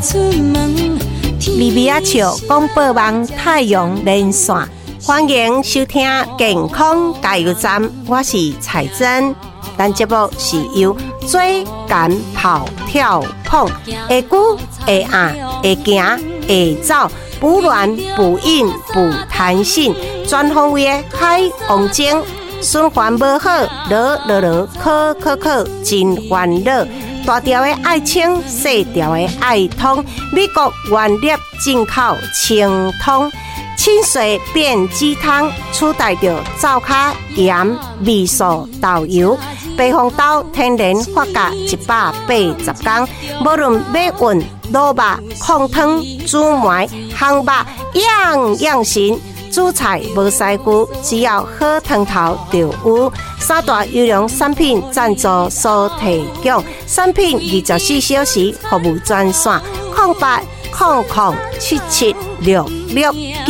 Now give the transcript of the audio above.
米米亚笑广播网太阳连线，欢迎收听健康加油站，我是彩珍。咱节目是由最敢跑跳碰，会久会硬会行会走，不软不硬不弹性，全方位的海王精，循环无好，考，真烦恼。大条的爱清，细条的爱通，美国原粒进口清通，清水变鸡汤，取代着灶卡盐、味素、豆油。白红豆天然发酵180天，无论要运、卤肉、控汤、煮糜、烘肉，样样行。煮菜无师傅，只要好汤头就有。三大优良产品赞助所提供，产品24小时服务专线：0800776669。